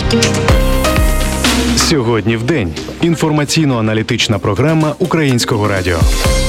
Сьогодні в день. Інформаційно-аналітична програма Українського радіо.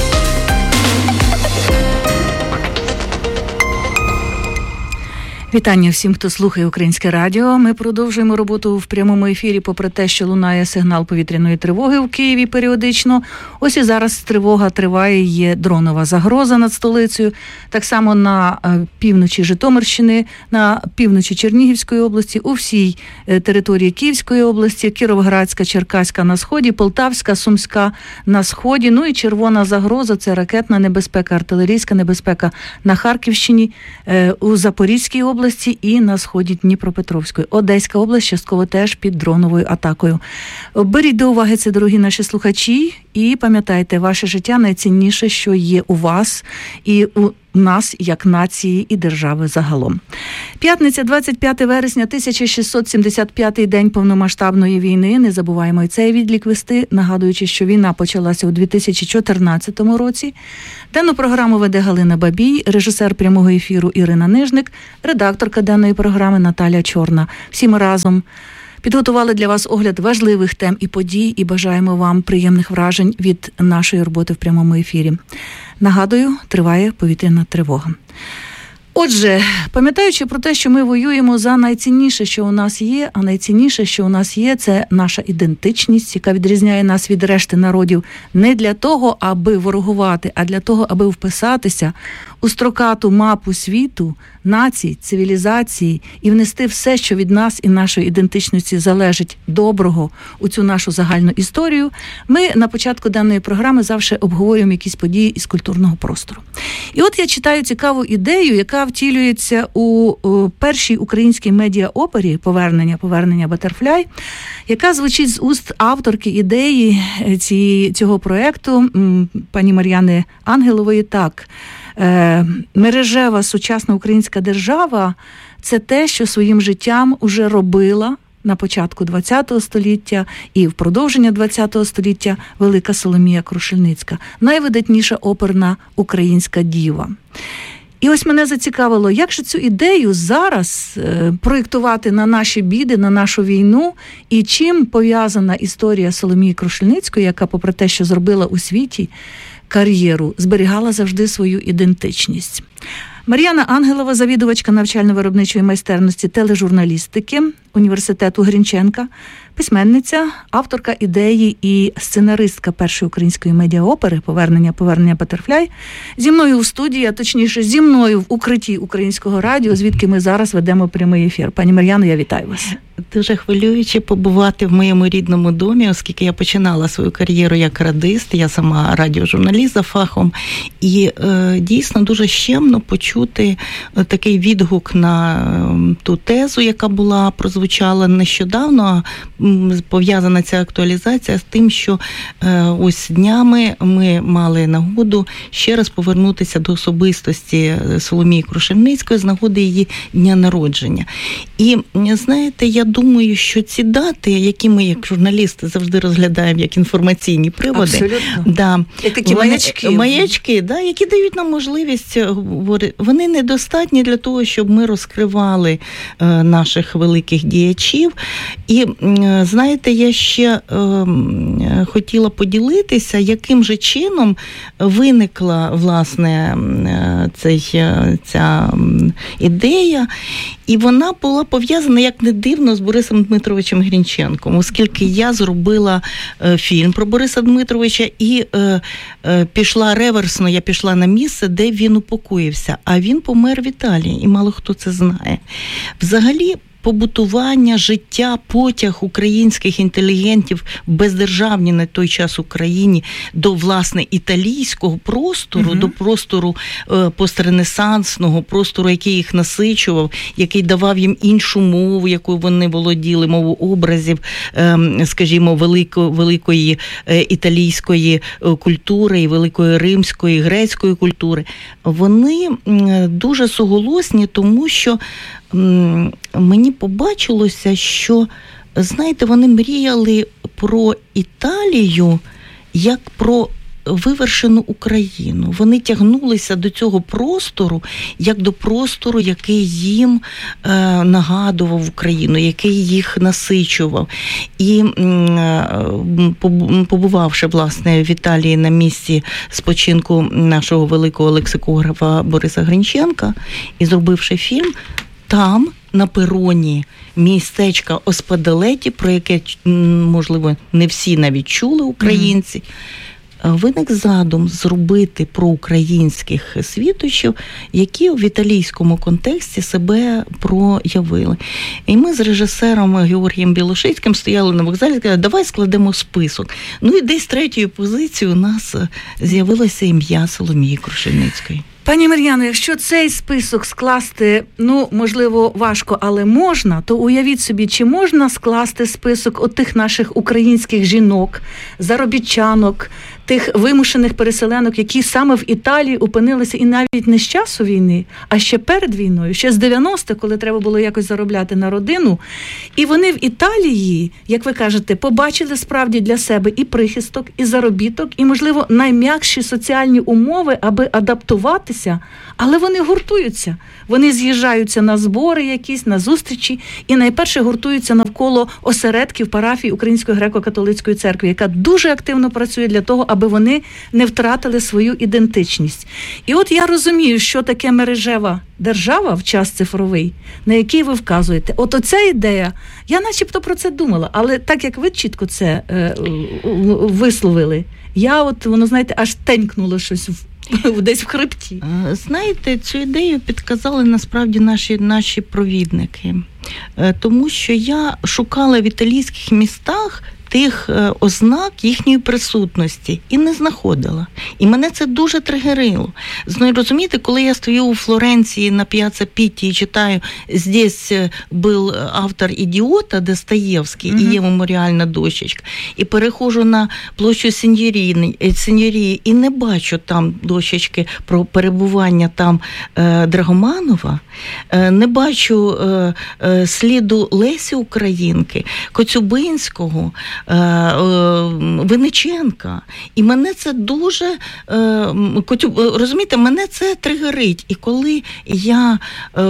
Вітання всім, хто слухає Українське радіо. Ми продовжуємо роботу в прямому ефірі, попри те, що лунає сигнал повітряної тривоги в Києві періодично. Ось і зараз тривога триває, є дронова загроза над столицею. Так само на півночі Житомирщини, на півночі Чернігівської області, у всій території Київської області, Кіровоградська, Черкаська на сході, Полтавська, Сумська на сході. Ну і червона загроза – це ракетна небезпека, артилерійська небезпека на Харківщині, у Запорізькій області і на сході Дніпропетровської. Одеська область частково теж під дроновою атакою. Беріть до уваги це, дорогі наші слухачі, і пам'ятайте, ваше життя найцінніше, що є у вас і у нас, як нації і держави загалом. П'ятниця, 25 вересня, 1675-й день повномасштабної війни. Не забуваємо і цей відлік вести, нагадуючи, що війна почалася у 2014 році. Дану програму веде Галина Бабій, режисер прямого ефіру Ірина Нижник, редакторка даної програми Наталя Чорна. Всі ми разом підготували для вас огляд важливих тем і подій і бажаємо вам приємних вражень від нашої роботи в прямому ефірі. Нагадую, триває повітряна тривога. Отже, пам'ятаючи про те, що ми воюємо за найцінніше, що у нас є, а найцінніше, що у нас є, це наша ідентичність, яка відрізняє нас від решти народів не для того, аби ворогувати, а для того, аби вписатися у строкату мапу світу, націй, цивілізації і внести все, що від нас і нашої ідентичності залежить доброго у цю нашу загальну історію, ми на початку даної програми завжди обговорюємо якісь події із культурного простору. І от я читаю цікаву ідею, яка втілюється у першій українській медіа-опері «Повернення Батерфляй», яка звучить з уст авторки ідеї цього проєкту, пані Мар'яни Ангелової, так. Мережева сучасна українська держава – це те, що своїм життям уже робила на початку ХХ століття і в продовження ХХ століття велика Соломія Крушельницька, найвидатніша оперна українська діва. І ось мене зацікавило, як же цю ідею зараз проєктувати на наші біди, на нашу війну, і чим пов'язана історія Соломії Крушельницької, яка, попри те, що зробила у світі кар'єру, зберігала завжди свою ідентичність. Мар'яна Ангелова, завідувачка навчально-виробничої майстерності тележурналістики університету Грінченка, письменниця, авторка ідеї і сценаристка першої української медіа-опери «Повернення Батерфляй». Зі мною у студії, а точніше зі мною в укритті Українського радіо, звідки ми зараз ведемо прямий ефір. Пані Мар'яно, я вітаю вас. Дуже хвилююче побувати в моєму рідному домі, оскільки я починала свою кар'єру як радист, я сама радіожурналіст за фахом, і дійсно дуже щемно почути такий відгук на ту тезу, яка прозвучала нещодавно, пов'язана ця актуалізація з тим, що ось днями ми мали нагоду ще раз повернутися до особистості Соломії Крушельницької з нагоди її дня народження. І, знаєте, я думаю, що ці дати, які ми, як журналісти, завжди розглядаємо як інформаційні приводи. Абсолютно. Да, як такі маячки. Да, які дають нам можливість говорити. Вони недостатні для того, щоб ми розкривали наших великих діячів. І, знаєте, я ще хотіла поділитися, яким же чином виникла, власне, ця ідея. І вона була пов'язана, як не дивно, з Борисом Дмитровичем Грінченком, оскільки я зробила фільм про Бориса Дмитровича і пішла реверсно, я пішла на місце, де він упокоївся, а він помер в Італії, і мало хто це знає. Взагалі, побутування, життя, потяг українських інтелігентів в бездержавній на той час Україні до, власне, італійського простору, до простору постренесансного, простору, який їх насичував, який давав їм іншу мову, якою вони володіли, мову образів, скажімо, великої італійської культури і великої римської, грецької культури. Вони дуже суголосні, тому що мені побачилося, що, знаєте, вони мріяли про Італію як про вивершену Україну. Вони тягнулися до цього простору, як до простору, який їм нагадував Україну, який їх насичував. І побувавши, власне, в Італії на місці спочинку нашого великого лексикографа Бориса Гринченка і зробивши фільм, там на пероні містечка Оспаделеті, про яке, можливо, не всі навіть чули українці, виник задум зробити проукраїнських світочів, які в італійському контексті себе проявили. І ми з режисером Георгієм Білошицьким стояли на вокзалі і сказали, давай складемо список. Ну і десь третьою позицією у нас з'явилося ім'я Соломії Крушельницької. Пані Мар'яно, якщо цей список скласти, можливо, важко, але можна, то уявіть собі, чи можна скласти список отих наших українських жінок, заробітчанок, тих вимушених переселенок, які саме в Італії опинилися і навіть не з часу війни, а ще перед війною, ще з 90-х, коли треба було якось заробляти на родину. І вони в Італії, як ви кажете, побачили справді для себе і прихисток, і заробіток, і, можливо, найм'якші соціальні умови, аби адаптуватися, але вони гуртуються. Вони з'їжджаються на збори якісь, на зустрічі, і найперше гуртуються навколо осередків парафії Української греко-католицької церкви, яка дуже активно працює для того, аби вони не втратили свою ідентичність. І от я розумію, що таке мережева держава в час цифровий, на який ви вказуєте. От оця ідея, я начебто про це думала, але так як ви чітко це висловили, воно, знаєте, аж тенькнуло щось десь в хребті. Знаєте, цю ідею підказали насправді наші провідники. Тому що я шукала в італійських містах тих ознак їхньої присутності і не знаходила. І мене це дуже тригерило. Розумієте, коли я стою у Флоренції на П'яцца Пітті і читаю «Здесь був автор ідіота» Достоєвський, і є меморіальна дощечка, і переходжу на площу Синьорії і не бачу там дощечки про перебування там Драгоманова, не бачу сліду Лесі Українки, Коцюбинського, Винниченка. І мене це дуже, розумієте, мене це тригерить. І коли я,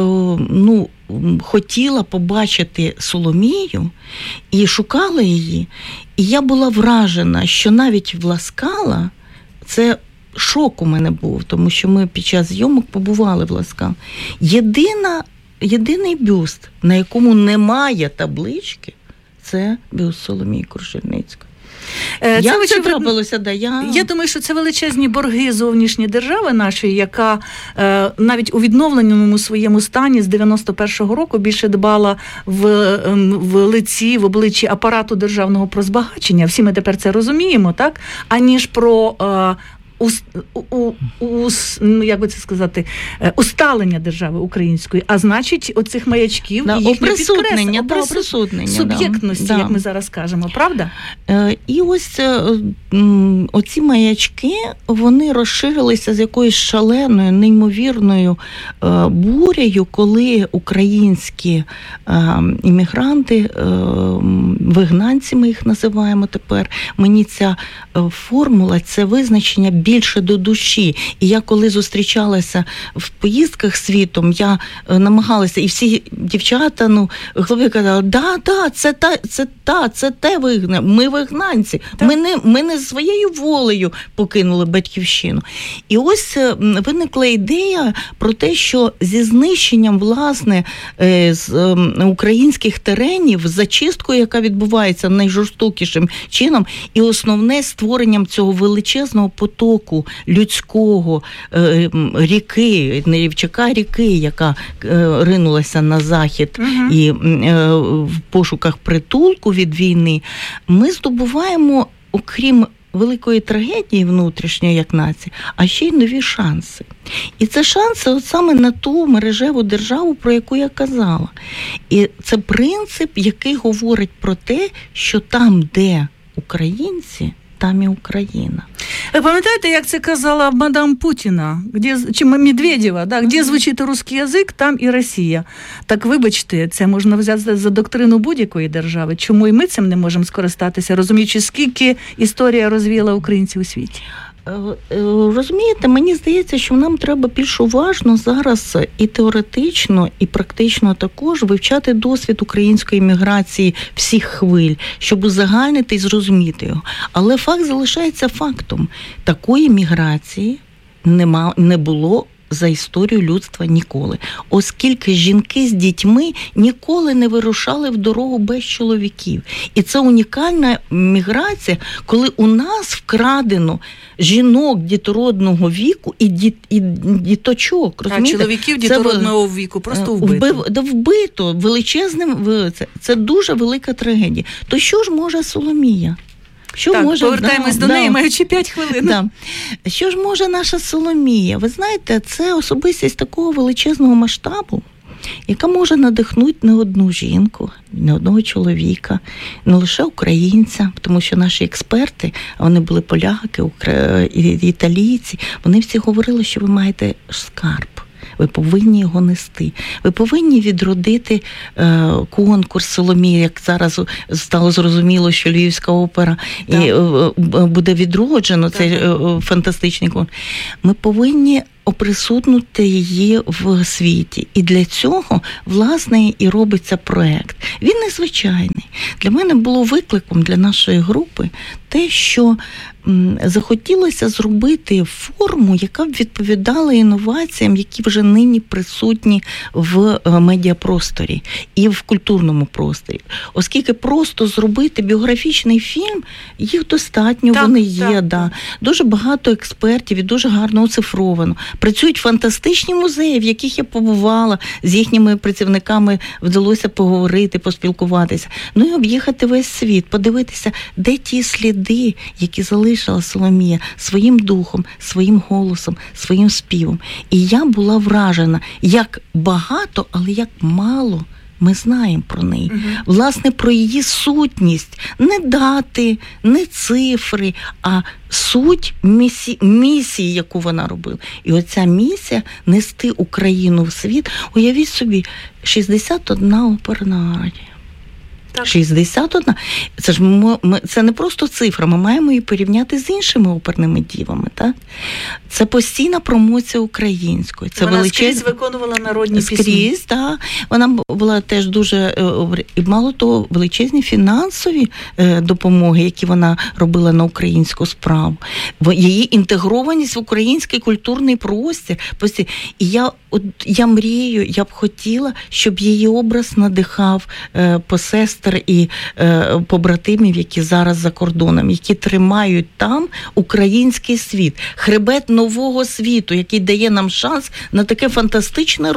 хотіла побачити Соломію і шукала її, і я була вражена, що навіть в Ла Скала, це шок у мене був, тому що ми під час зйомок побували в Ла Скала. Єдиний бюст, на якому немає таблички, це бюст Соломії Крушельницької. Як це трапилося? Я думаю, що це величезні борги зовнішні держави нашої, яка навіть у відновленому своєму стані з 91-го року більше дбала в обличчі апарату державного про збагачення. Всі ми тепер це розуміємо, так? Аніж про як би це сказати, усталення держави української, а значить, оцих маячків і їхнє підкреслення, суб'єктності, як ми зараз кажемо, правда? І ось оці маячки, вони розширилися з якоюсь шаленою, неймовірною бурею, коли українські іммігранти, вигнанці ми їх називаємо тепер, мені ця формула, це визначення більше до душі. І я коли зустрічалася в поїздках світом, я намагалася, і всі дівчата, хлопці казали, це те вигнання, ми вигнанці, ми не своєю волею покинули батьківщину. І ось виникла ідея про те, що зі знищенням, власне, з українських теренів, зачисткою, яка відбувається найжорстокішим чином, і основне створенням цього величезного потоку людського ріки, не рівчака, ріки, яка ринулася на захід і в пошуках притулку від війни, ми здобуваємо, окрім великої трагедії внутрішньої, як нація, а ще й нові шанси. І це шанси от саме на ту мережеву державу, про яку я казала. І це принцип, який говорить про те, що там, де українці, там і Україна. Ви пам'ятаєте, як це казала мадам Путіна, чи Медведєва, де звучить русский язик, там і Росія. Так, вибачте, це можна взяти за доктрину будь-якої держави. Чому і ми цим не можемо скористатися, розуміючи, скільки історія розвіяла українців у світі? Розумієте, мені здається, що нам треба більш уважно зараз і теоретично, і практично також вивчати досвід української міграції всіх хвиль, щоб узагальнити і зрозуміти його. Але факт залишається фактом. Такої міграції не було за історію людства ніколи. Оскільки жінки з дітьми ніколи не вирушали в дорогу без чоловіків. І це унікальна міграція, коли у нас вкрадено жінок дітородного віку і діточок. Розумієте? А чоловіків дітородного віку просто вбито. Вбито величезним. Це дуже велика трагедія. То що ж може Соломія? Повертаємось до неї, маючи 5 хвилин. Да. Що ж може наша Соломія? Ви знаєте, це особистість такого величезного масштабу, яка може надихнути не одну жінку, не одного чоловіка, не лише українця, тому що наші експерти, вони були поляки, італійці, вони всі говорили, що ви маєте скарб. Ви повинні його нести. Ви повинні відродити конкурс Соломії, як зараз стало зрозуміло, що Львівська опера і буде відроджено, цей фантастичний конкурс. Ми повинні оприсутнути її в світі. І для цього, власне, і робиться проект. Він незвичайний. Для мене було викликом для нашої групи те, що захотілося зробити форму, яка б відповідала інноваціям, які вже нині присутні в медіапросторі і в культурному просторі. Оскільки просто зробити біографічний фільм, їх достатньо, вони є. Да. Дуже багато експертів і дуже гарно оцифровано. Працюють фантастичні музеї, в яких я побувала, з їхніми працівниками вдалося поговорити, поспілкуватися. Ну і об'їхати весь світ, подивитися, де ті сліди, які залишила Соломія своїм духом, своїм голосом, своїм співом. І я була вражена, як багато, але як мало ми знаємо про неї. Власне, про її сутність. Не дати, не цифри, а суть місії, яку вона робила. І оця місія – нести Україну в світ. Уявіть собі, 61 оперна арія. 61. Це не просто цифра, ми маємо її порівняти з іншими оперними дівами. Так? Це постійна промоція української. Це вона скрізь виконувала народні пісні. Скрізь, так. Вона була теж дуже, і мало того, величезні фінансові допомоги, які вона робила на українську справу. Її інтегрованість в український культурний простір. І я мрію, я б хотіла, щоб її образ надихав посестер і побратимів, які зараз за кордоном, які тримають там український світ, хребет нового світу, який дає нам шанс на таке фантастичне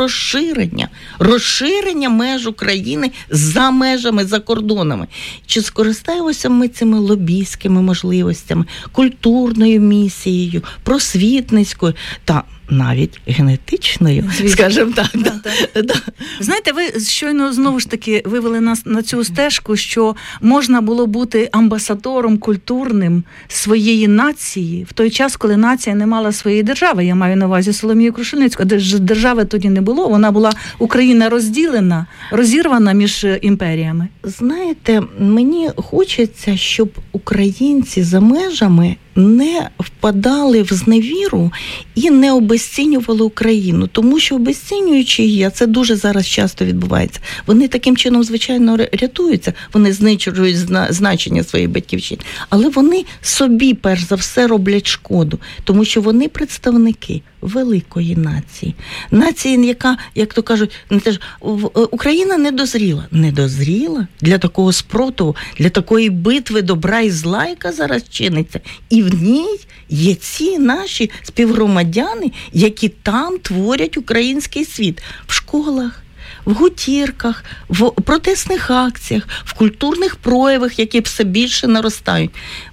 розширення меж України за межами, за кордонами. Чи скористаємося ми цими лобійськими можливостями, культурною місією, просвітницькою та навіть генетичною, скажімо так. Да. Знаєте, ви щойно знову ж таки вивели нас на цю стежку, що можна було бути амбасадором культурним своєї нації в той час, коли нація не мала своєї держави. Я маю на увазі Соломію Крушельницьку. Держави тоді не було, вона була Україна розділена, розірвана між імперіями. Знаєте, мені хочеться, щоб українці за межами не впадали в зневіру і не обезцінювали Україну. Тому що обезцінюючи її, а це дуже зараз часто відбувається, вони таким чином, звичайно, рятуються, вони знищують значення своєї батьківщини, але вони собі, перш за все, роблять шкоду, тому що вони представники великої нації. Нації, яка, як то кажуть, Україна не дозріла для такого спротиву, для такої битви добра і зла, яка зараз чиниться. І в ній є ці наші співгромадяни, які там творять український світ. В школах, в гутірках, в протестних акціях, в культурних проявах, які все більше наростають.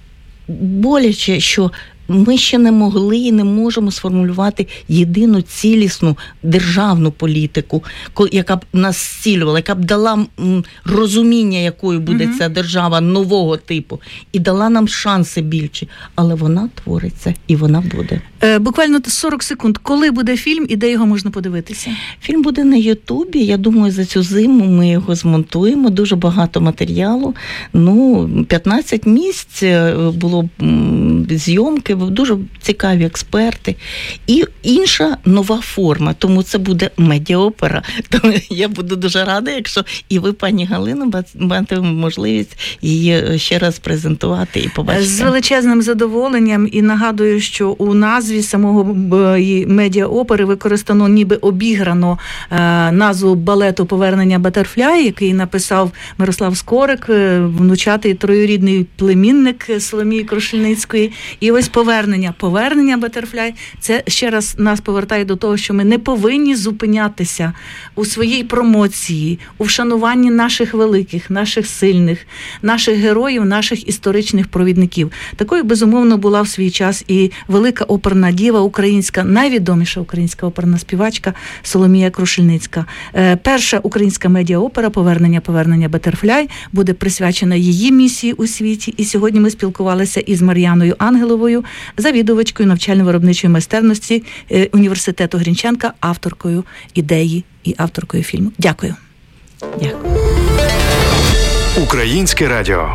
Боляче, що ми ще не могли і не можемо сформулювати єдину цілісну державну політику, яка б нас зцілювала, яка б дала розуміння, якою буде ця держава нового типу, і дала нам шанси більші. Але вона твориться, і вона буде. Буквально 40 секунд. Коли буде фільм і де його можна подивитися? Фільм буде на Ютубі. Я думаю, за цю зиму ми його змонтуємо. Дуже багато матеріалу. 15 місць було зйомки, дуже цікаві експерти. І інша нова форма, тому це буде медіаопера. Тому я буду дуже рада, якщо і ви, пані Галино, матимете можливість її ще раз презентувати і побачити. З величезним задоволенням, і нагадую, що у назві самого медіаопери використано, ніби обіграно назву балету «Повернення Батерфляй», який написав Мирослав Скорик, внучатий троюрідний племінник Соломії Крушельницької. І ось повернення Батерфляй, це ще раз нас повертає до того, що ми не повинні зупинятися у своїй промоції, у вшануванні наших великих, наших сильних, наших героїв, наших історичних провідників. Такою, безумовно, була в свій час і велика оперна діва українська, найвідоміша українська оперна співачка Соломія Крушельницька. Перша українська медіаопера «Повернення Батерфляй» буде присвячена її місії у світі. І сьогодні ми спілкувалися із Мар'яною Ангеловою, завідувачкою навчально-виробничої майстерності університету Грінченка, авторкою ідеї і авторкою фільму. Дякую. Дякую. Українське радіо.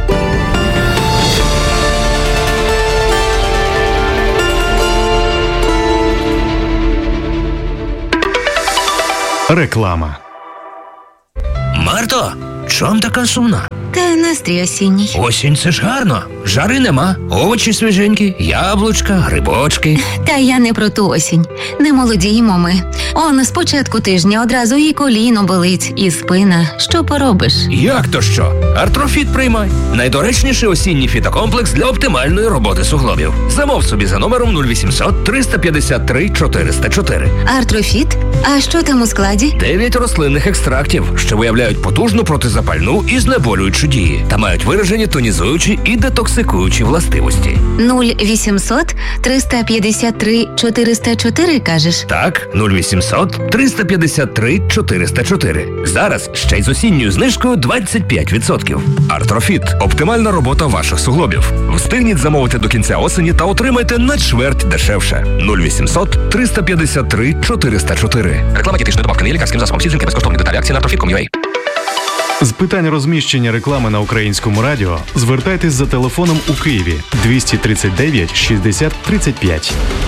Реклама. Марто, чом така сумна? Та настрій осінній. Осінь – це ж гарно. Жари нема, овочі свіженькі, яблучка, грибочки. Та я не про ту осінь. Не молодіємо ми. Он з початку тижня одразу і коліно болить, і спина. Що поробиш? Як то що? Артрофіт приймай. Найдоречніший осінній фітокомплекс для оптимальної роботи суглобів. Замов собі за номером 0800 353 404. Артрофіт? А що там у складі? 9 рослинних екстрактів, що виявляють потужну протизапальну і знеболюючу дії та мають виражені тонізуючі і детоксикуючі властивості. 0800 353 404, кажеш? Так, 0800 353 404. Зараз ще й з осінньою знижкою 25%. Артрофіт – оптимальна робота ваших суглобів. Встигніть замовити до кінця осені та отримайте на чверть дешевше. 0800 353 404. Реклама дієтичної добавки не є лікарським засобом. Всі жінки безкоштовні. Деталі акції на artrofit.com.ua. З питань розміщення реклами на Українському радіо звертайтесь за телефоном у Києві 239 60 35.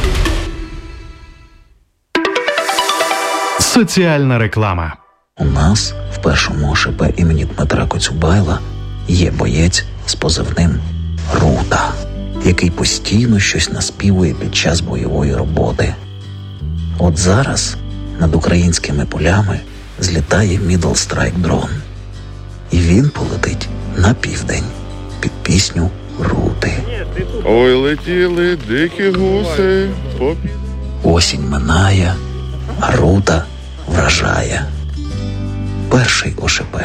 Соціальна реклама. У нас в першому ОШП імені Дмитра Коцюбайла є боєць з позивним Рута, який постійно щось наспівує під час бойової роботи. От зараз над українськими полями злітає Middle Strike дрон. І він полетить на південь під пісню Рути. Ой, летіли дикі гуси. Осінь минає, а Рута вражає. Перший ОШП.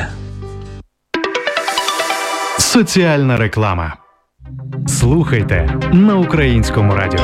Соціальна реклама. Слухайте на Українському радіо.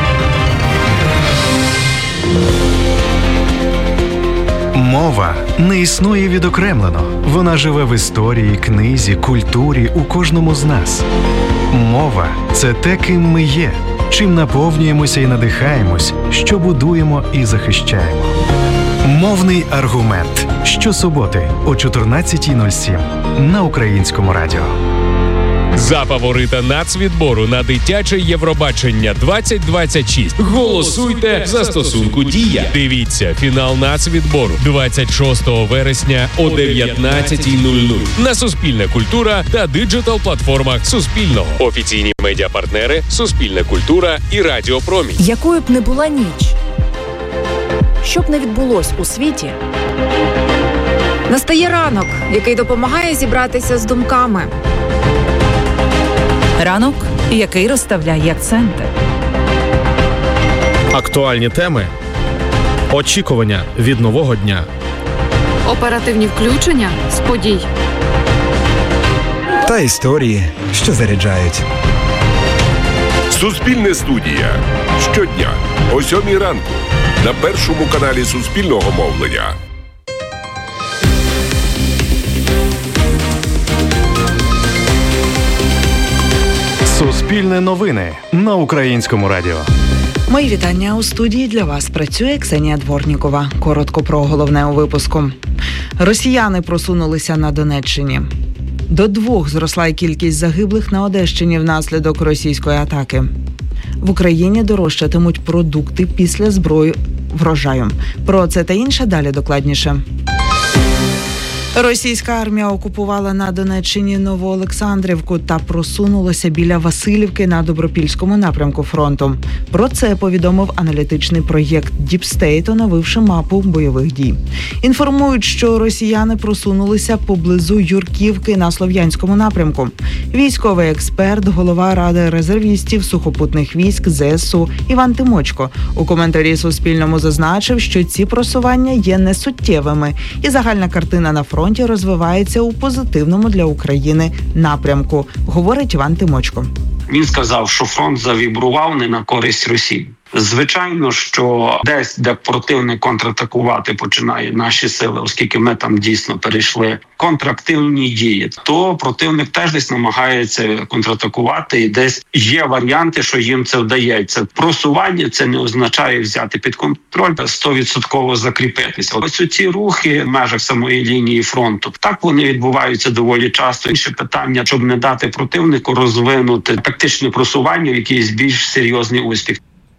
Мова не існує відокремлено. Вона живе в історії, книзі, культурі, у кожному з нас. Мова – це те, ким ми є, чим наповнюємося і надихаємось, що будуємо і захищаємо. Мовний аргумент. Щосуботи о 14:07 на Українському радіо. За фаворита нацвідбору на дитяче Євробачення 2026 голосуйте в застосунку «Дія». Дивіться фінал нацвідбору 26 вересня о 19:00 на Суспільна культура та диджитал-платформах Суспільного. Офіційні медіапартнери Суспільна культура і Радіо Промінь. Якою б не була ніч, що б не відбулось у світі, настає ранок, який допомагає зібратися з думками. Ранок, який розставляє акценти. Актуальні теми. Очікування від нового дня. Оперативні включення з подій. Та історії, що заряджають. Суспільне студія. Щодня о 7:00 ранку на першому каналі Суспільного мовлення. Суспільне новини на Українському радіо. Мої вітання. У студії для вас працює Ксенія Дворнікова. Коротко про головне у випуску. Росіяни просунулися на Донеччині. До 2 зросла й кількість загиблих на Одещині внаслідок російської атаки. В Україні дорожчатимуть продукти після зброї врожаю. Про це та інше далі докладніше. Російська армія окупувала на Донеччині Новоолександрівку та просунулася біля Василівки на Добропільському напрямку фронту. Про це повідомив аналітичний проєкт Deep State, оновивши мапу бойових дій. Інформують, що росіяни просунулися поблизу Юрківки на Слов'янському напрямку. Військовий експерт, голова Ради резервістів сухопутних військ ЗСУ Іван Тимочко у коментарі Суспільному зазначив, що ці просування є несуттєвими і загальна картина на фронті розвивається у позитивному для України напрямку, говорить Іван Тимочко. Він сказав, що фронт завібрував не на користь Росії. Звичайно, що десь, де противник контратакувати починає наші сили, оскільки ми там дійсно перейшли контрактивні дії, то противник теж десь намагається контратакувати, і десь є варіанти, що їм це вдається. Просування це не означає взяти під контроль, 100% закріпитися. Ось ці рухи в межах самої лінії фронту, так вони відбуваються доволі часто. Інше питання, щоб не дати противнику розвинути тактичне просування в якийсь більш серйозний успіх.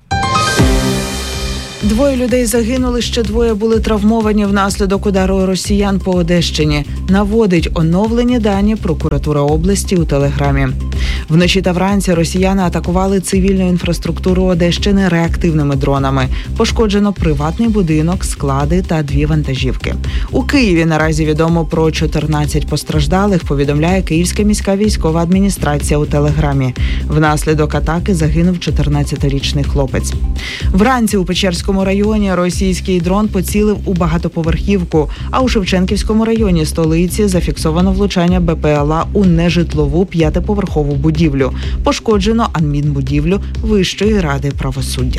2 людей загинули, ще 2 були травмовані внаслідок удару росіян по Одещині. Наводить оновлені дані прокуратура області у Телеграмі. Вночі та вранці росіяни атакували цивільну інфраструктуру Одещини реактивними дронами. Пошкоджено приватний будинок, склади та 2 вантажівки. У Києві наразі відомо про 14 постраждалих, повідомляє Київська міська військова адміністрація у Телеграмі. Внаслідок атаки загинув 14-річний хлопець. Вранці у Печерському районі російський дрон поцілив у багатоповерхівку, а у Шевченківському районі столиці зафіксовано влучання БПЛА у нежитлову 5-поверхову будівлю. Пошкоджено адмінбудівлю Вищої ради правосуддя.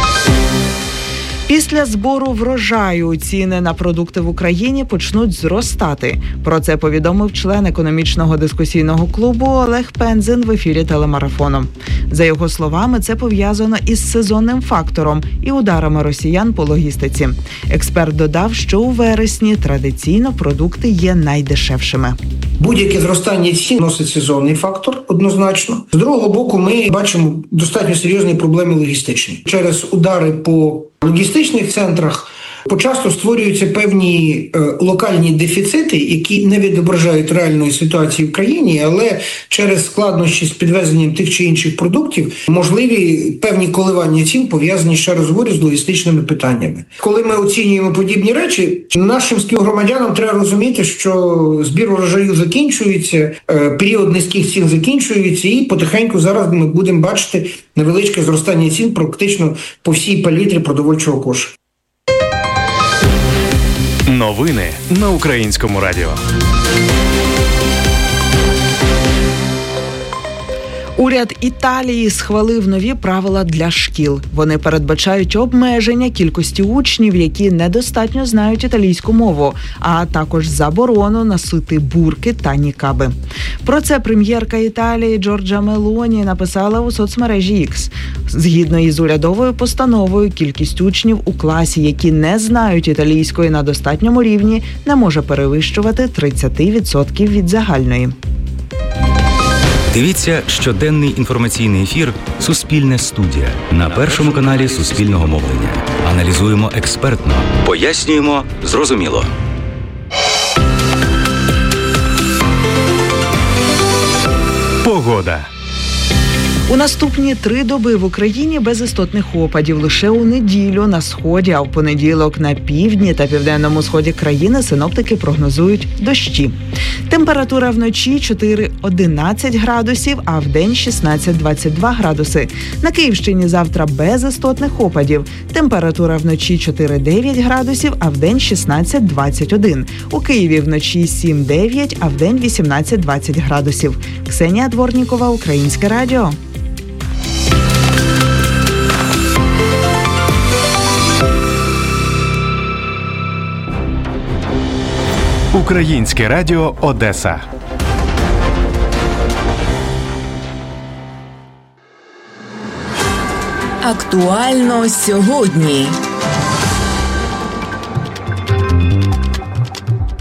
Після збору врожаю ціни на продукти в Україні почнуть зростати. Про це повідомив член економічного дискусійного клубу Олег Пензин в ефірі телемарафону. За його словами, це пов'язано із сезонним фактором і ударами росіян по логістиці. Експерт додав, що у вересні традиційно продукти є найдешевшими. Будь-яке зростання цін носить сезонний фактор, однозначно. З другого боку, ми бачимо достатньо серйозні проблеми логістичні. Через удари по логістичних центрах почасто створюються певні локальні дефіцити, які не відображають реальної ситуації в країні, але через складнощі з підвезенням тих чи інших продуктів можливі певні коливання цін, пов'язані, ще раз говорю, з логістичними питаннями. Коли ми оцінюємо подібні речі, нашим співгромадянам треба розуміти, що збір урожаю закінчується, період низьких цін закінчується, і потихеньку зараз ми будемо бачити невеличке зростання цін практично по всій палітрі продовольчого кошика. Новини на Українському радіо. Уряд Італії схвалив нові правила для шкіл. Вони передбачають обмеження кількості учнів, які недостатньо знають італійську мову, а також заборону носити бурки та нікаби. Про це прем'єрка Італії Джорджа Мелоні написала у соцмережі X. Згідно із урядовою постановою, кількість учнів у класі, які не знають італійської на достатньому рівні, не може перевищувати 30% від загальної. Дивіться щоденний інформаційний ефір «Суспільне студія» на Першому каналі Суспільного мовлення. Аналізуємо експертно, пояснюємо зрозуміло. Погода. У наступні 3 доби в Україні без істотних опадів. Лише у неділю на сході, а в понеділок на півдні та південному сході країни синоптики прогнозують дощі. Температура вночі 4-11 градусів, а вдень 16-22 градуси. На Київщині завтра без істотних опадів. Температура вночі 4-9 градусів, а вдень 16-21. У Києві вночі 7-9, а вдень 18-20 градусів. Ксенія Дворнікова, Українське радіо. Українське радіо Одеса. Актуально сьогодні.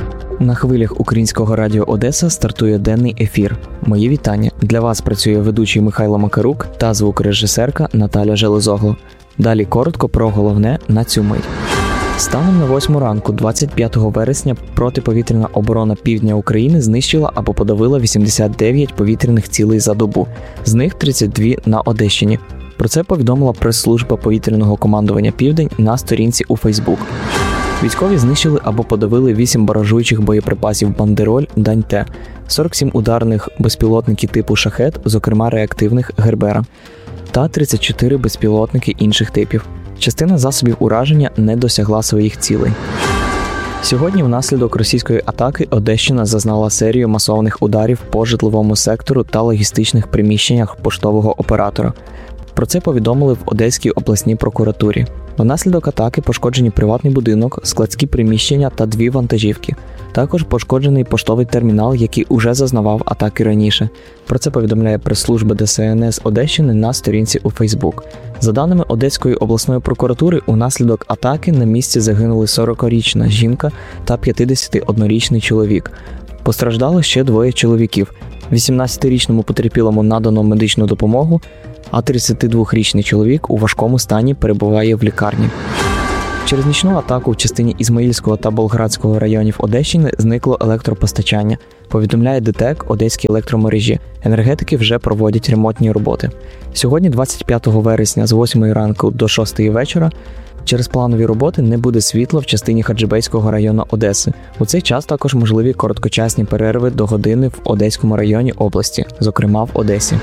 На хвилях Українського радіо Одеса стартує денний ефір. Мої вітання. Для вас працює ведучий Михайло Макарук та звукорежисерка Наталя Железогло. Далі коротко про головне на цю мить. Станом на 8 ранку 25 вересня протиповітряна оборона півдня України знищила або подавила 89 повітряних цілей за добу. З них 32 на Одещині. Про це повідомила прес-служба повітряного командування «Південь» на сторінці у Фейсбук. Військові знищили або подавили 8 баражуючих боєприпасів «Бандероль», «Дань-Т», 47 ударних безпілотників типу «Шахет», зокрема реактивних «Гербера», та 34 безпілотники інших типів. Частина засобів ураження не досягла своїх цілей. Сьогодні внаслідок російської атаки Одещина зазнала серію масованих ударів по житловому сектору та логістичних приміщеннях поштового оператора. Про це повідомили в Одеській обласній прокуратурі. Внаслідок атаки пошкоджені приватний будинок, складські приміщення та 2 вантажівки. Також пошкоджений поштовий термінал, який уже зазнавав атаки раніше. Про це повідомляє прес-служба ДСНС Одещини на сторінці у Фейсбук. За даними Одеської обласної прокуратури, унаслідок атаки на місці загинули 40-річна жінка та 51-річний чоловік. Постраждали ще 2 чоловіків. 18-річному потерпілому надано медичну допомогу, а 32-річний чоловік у важкому стані перебуває в лікарні. Через нічну атаку в частині Ізмаїльського та Болградського районів Одещини зникло електропостачання. Повідомляє ДТЕК Одеські електромережі. Енергетики вже проводять ремонтні роботи. Сьогодні, 25 вересня, з 8 ранку до 6 вечора, через планові роботи не буде світла в частині Хаджибейського району Одеси. У цей час також можливі короткочасні перерви до години в Одеському районі області, зокрема в Одесі.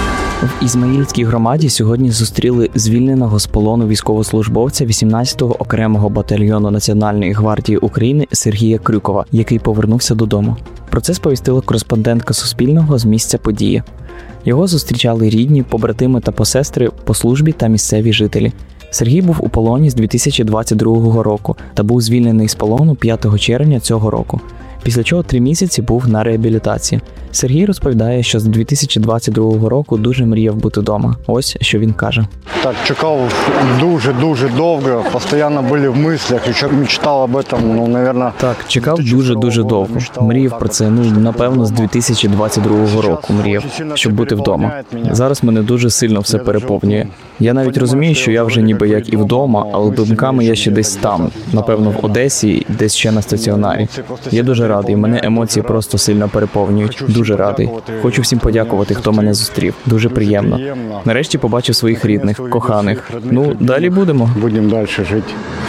В Ізмаїльській громаді сьогодні зустріли звільненого з полону військовослужбовця 18-го окремого батальйону Національної гвардії України Сергія Крюкова, який повернувся додому. Про це сповістила кореспондентка Суспільного з місця події. Його зустрічали рідні, побратими та посестри по службі та місцеві жителі. Сергій був у полоні з 2022 року та був звільнений з полону 5 червня цього року. Після чого 3 місяці був на реабілітації. Сергій розповідає, що з 2022 року дуже мріяв бути вдома. Ось що він каже. Так, чекав дуже довго, постійно були в мислях, і мечтав об этом, наверное... Так, чекав дуже довго. Мріяв про це, напевно, з 2022 року мріяв, щоб бути вдома. Зараз мене дуже сильно все переповнює. Я навіть розумію, що я вже ніби як і вдома, але думками я ще десь там, напевно, в Одесі, десь ще на стаціонарі. Я дуже радий, мене емоції просто сильно переповнюють. Дуже радий. Хочу всім подякувати, хто мене зустрів. Дуже приємно. Нарешті побачив своїх рідних, коханих. Далі будемо. Будемо далі жити.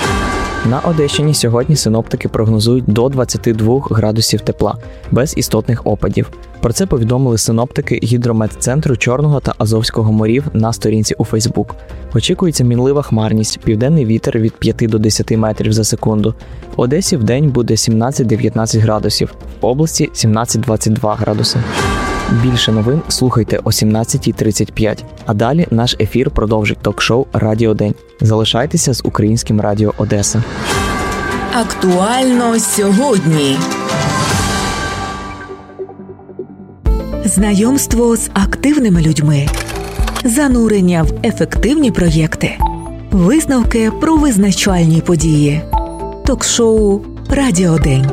На Одещині сьогодні синоптики прогнозують до 22 градусів тепла, без істотних опадів. Про це повідомили синоптики гідрометцентру Чорного та Азовського морів на сторінці у Фейсбук. Очікується мінлива хмарність, південний вітер від 5 до 10 метрів за секунду. В Одесі вдень буде 17-19 градусів, в області 17-22 градуси. Більше новин слухайте о 17:35. А далі наш ефір продовжить ток-шоу «Радіо День». Залишайтеся з Українським радіо Одеса. Актуально сьогодні. Знайомство з активними людьми. Занурення в ефективні проєкти. Висновки про визначальні події. Ток-шоу «Радіо День».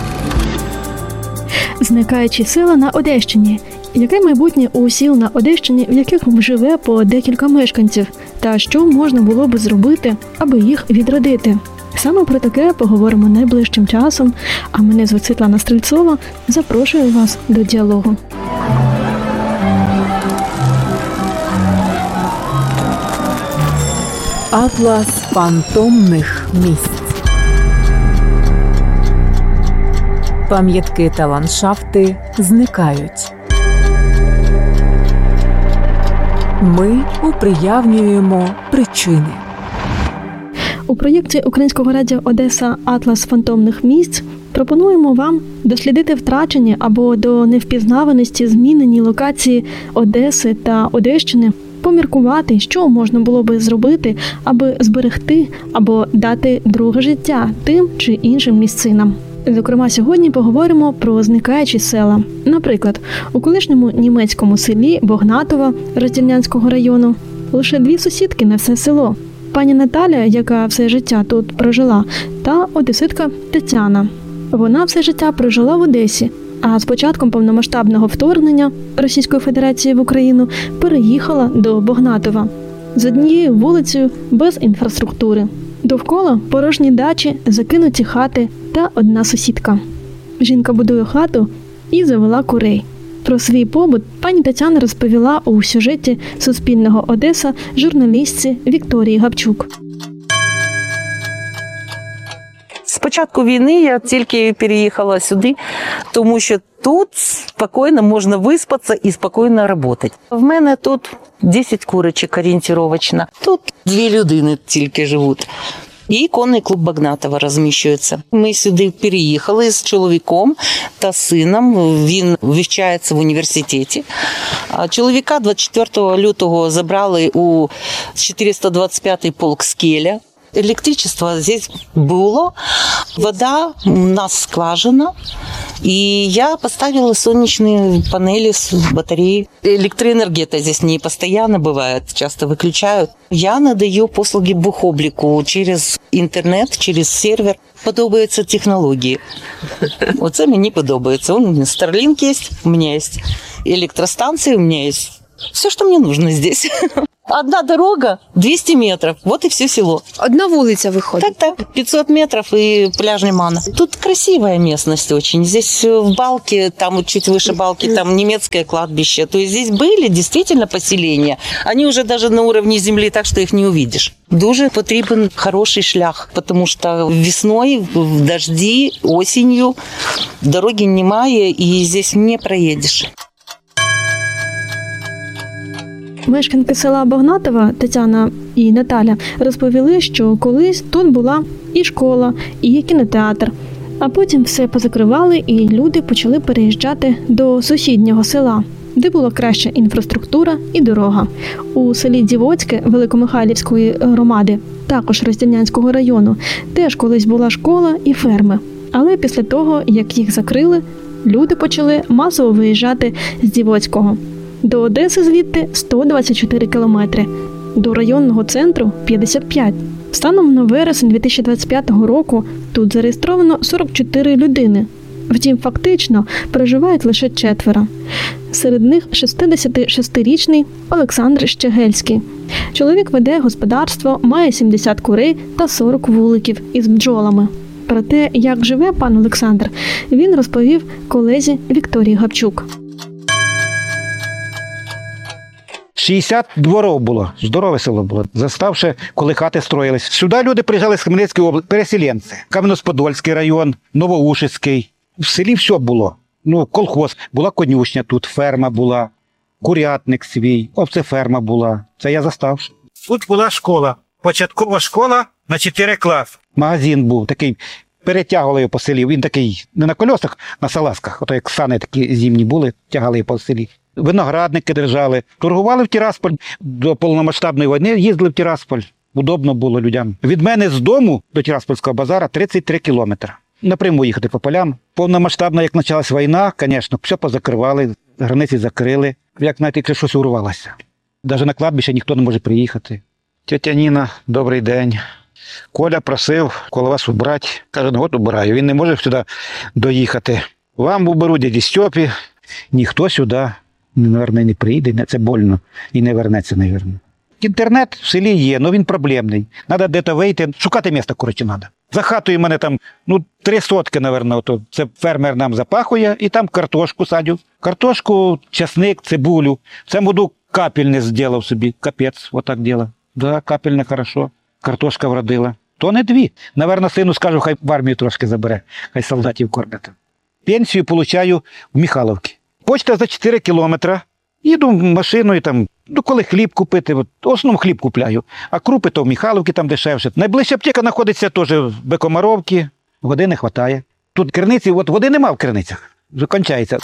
Зникаючі села на Одещині. Яке майбутнє у сіл на Одещині, в яких живе по декілька мешканців? Та що можна було би зробити, аби їх відродити? Саме про таке поговоримо найближчим часом. А мене звуть Світлана Стрельцова. Запрошую вас до діалогу. Атлас фантомних місць. Пам'ятки та ландшафти зникають. Ми уприявнюємо причини. У проєкті Українського радіо Одеса «Атлас фантомних місць» пропонуємо вам дослідити втрачені або до невпізнаваності змінені локації Одеси та Одещини, поміркувати, що можна було би зробити, аби зберегти або дати друге життя тим чи іншим місцинам. Зокрема, сьогодні поговоримо про зникаючі села. Наприклад, у колишньому німецькому селі Богнатова Роздільнянського району лише 2 сусідки на все село. Пані Наталя, яка все життя тут прожила, та одеситка Тетяна. Вона все життя прожила в Одесі, а з початком повномасштабного вторгнення Російської Федерації в Україну переїхала до Богнатова з однією вулицею без інфраструктури. Довкола порожні дачі, закинуті хати та одна сусідка. Жінка будує хату і завела курей. Про свій побут пані Тетяна розповіла у сюжеті Суспільного Одеса журналістці Вікторії Гапчук. З початку війни я тільки переїхала сюди, тому що тут спокійно можна виспатися і спокійно працювати. В мене тут 10 курочок орієнтировочно. Тут 2 людини тільки живуть. І конний клуб Богнатова розміщується. Ми сюди переїхали з чоловіком та сином. Він вивчається в університеті. Чоловіка 24 лютого забрали у 425-й полк Скеля. Электричество здесь было, вода у нас скважина, и я поставила солнечные панели с батареи. Электроэнергия здесь не постоянно бывает, часто выключают. Я надаю послуги бухобліку через інтернет, через сервер. Подобаються технології. Оце мені подобається. У меня Starlink есть, у меня есть электростанции, у меня есть все, что мне нужно здесь. Одна дорога, 200 метров, вот и все село. Одна вулиця виходить? Так, 500 метров и пляж Лимана. Тут красивая местность очень. Здесь в Балке, там чуть выше Балки, там немецкое кладбище. То есть здесь были действительно поселения. Они уже даже на уровне земли, так что их не увидишь. Дуже потрібен хороший шлях, потому что весной, в дожди, осенью дороги немає и здесь не проедешь. Мешканки села Богнатова Тетяна і Наталя розповіли, що колись тут була і школа, і кінотеатр. А потім все позакривали і люди почали переїжджати до сусіднього села, де була краща інфраструктура і дорога. У селі Дівоцьке Великомихайлівської громади, також Роздільнянського району, теж колись була школа і ферми. Але після того, як їх закрили, люди почали масово виїжджати з Дівоцького. До Одеси звідти 124 кілометри, до районного центру – 55. Станом на вересень 2025 року тут зареєстровано 44 людини. Втім, фактично проживають лише 4. Серед них 66-річний Олександр Щегельський. Чоловік веде господарство, має 70 курей та 40 вуликів із бджолами. Про те, як живе пан Олександр, він розповів колезі Вікторії Гапчук. 60 дворів було, здорове село було. Заставши, коли хати строїлись. Сюди люди приїжджали з Хмельницької області, переселенці. Кам'янець-Подольський район, Новоушицький. В селі все було. Колхоз, була конюшня тут, ферма була, курятник свій, овцеферма була. Це я заставши. Тут була школа, початкова школа на 4 класи. Магазин був такий, перетягували його по селі. Він такий не на колесах, на салазках. Ото як сани такі зимні були, тягали його по селі. Виноградники держали, торгували в Тирасполь. До повномасштабної війни їздили в Тирасполь. Удобно було людям. Від мене з дому до Тираспольського базара 33 кілометри. Напряму їхати по полям. Повномасштабна, як почалась війна, звісно, все позакривали, границі закрили. Як, знаєте, якщо щось урвалося. Навіть на кладбище ніхто не може приїхати. Тетя Ніна, добрий день. Коля просив коло вас убрати. Каже, от убираю. Він не може сюди доїхати. Вам уберу, дяді Стьопі. Ніхто сюди, мабуть, не прийде. Це больно. І не вернеться, мабуть. Інтернет в селі є, але він проблемний. Треба десь вийти, шукати місце, коротше, треба. За хатою в мене там, 3 сотки, мабуть, це фермер нам запахує, і там картошку садю. Картошку, часник, цибулю. Це буду капельне зробив собі, капець, отак діло. Да, капельне хорошо, картошка вродила. То не 2. Навірно, сину скажу, хай в армію трошки забере, хай солдатів кормять. Пенсію получаю в Михайловці. Почта за 4 кілометри. Їду машиною там, коли хліб купити, в основному хліб купляю. А крупи то в Михайловці там дешевше. Найближча аптека знаходиться теж в Бекомаровці. Води не вистачає. Тут криниці, води нема в криницях. Вже кончається.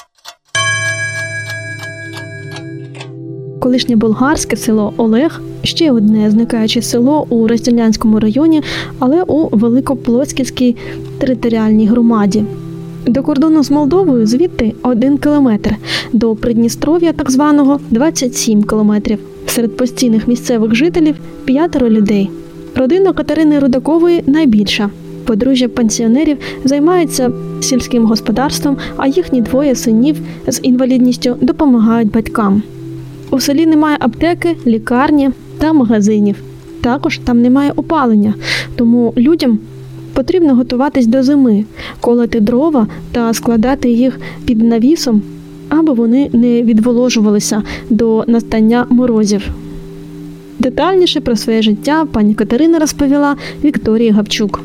Колишнє болгарське село Олег – ще одне зникаюче село у Роздільнянському районі, але у Великоплоцьківській територіальній громаді. До кордону з Молдовою звідти 1 кілометр, до Придністров'я так званого 27 кілометрів. Серед постійних місцевих жителів 5 людей. Родина Катерини Рудакової найбільша. Подружжя пенсіонерів займається сільським господарством, а їхні 2 синів з інвалідністю допомагають батькам. У селі немає аптеки, лікарні та магазинів. Також там немає опалення, тому людям потрібно готуватись до зими, колоти дрова та складати їх під навісом, аби вони не відволожувалися до настання морозів. Детальніше про своє життя пані Катерина розповіла Вікторії Гавчук.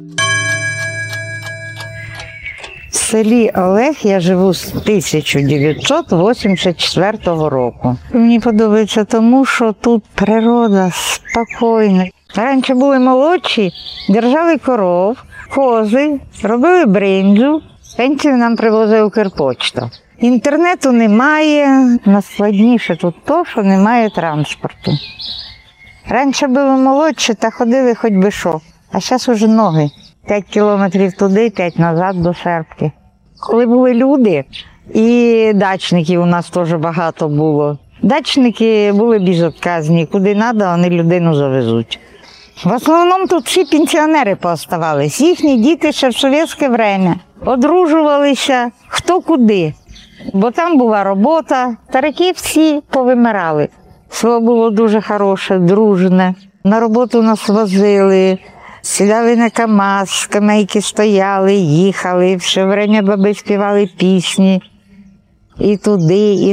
В селі Олег я живу з 1984 року. Мені подобається тому, що тут природа спокійна. Раніше були молодші, держали коров, кози, робили бринзу, пенсію нам привозила Укрпочта. Інтернету немає, найскладніше тут то, що немає транспорту. Раніше були молодші та ходили хоч би що, а зараз уже ноги. 5 кілометрів туди, 5 назад до Серпки. Коли були люди, і дачників у нас теж багато було. Дачники були безотказні, куди треба, вони людину завезуть. В основному тут всі пенсіонери пооставались. Їхні діти ще в совєтське время одружувалися хто куди. Бо там була робота, старики всі повимирали. Село було дуже хороше, дружне. На роботу нас возили, сідали на КАМАЗ, скамейки стояли, їхали, все время баби співали пісні. І туди, і